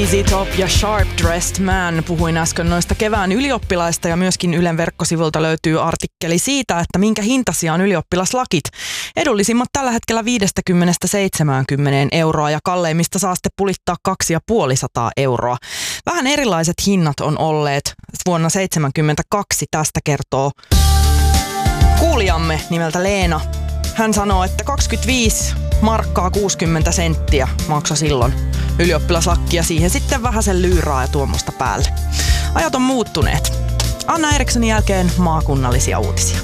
Easy Top ja Sharp Dressed Man. Puhuin äsken noista kevään ylioppilaista ja myöskin Ylen verkkosivulta löytyy artikkeli siitä, että minkä hintaisia on ylioppilaslakit. Edullisimmat tällä hetkellä 50–70 euroa ja kalleimmista saa sitten pulittaa 250 euroa. Vähän erilaiset hinnat on olleet vuonna 1972, tästä kertoo kuulijamme nimeltä Leena. Hän sanoo, että 25 markkaa 60 senttiä maksoi silloin ylioppilaslakki ja siihen sitten vähän sen lyyraa ja tuommoista päälle. Ajat on muuttuneet. Anna Erikssonin jälkeen maakunnallisia uutisia.